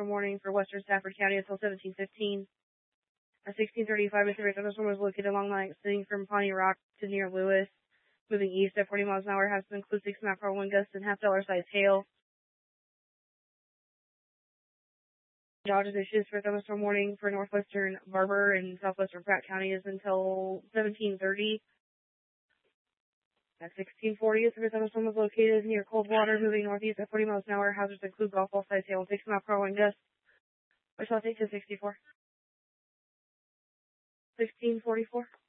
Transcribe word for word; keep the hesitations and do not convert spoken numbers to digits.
thunderstorm warning for western Stafford County until seventeen fifteen. At sixteen thirty-five, a severe thunderstorm was located along the extending from Pawnee Rock to near Lewis, moving east at forty miles an hour, has to include six mile per hour wind gusts and half dollar size hail. Dodges issues for thunderstorm warning for northwestern Barber and southwestern Pratt counties until seventeen thirty. At sixteen forty, a severe thunderstorm was located near Coldwater, moving northeast at forty miles an hour. Hazards include golf ball size hail and six mile per hour wind gusts, which I'll take to sixty-four. sixteen forty-four.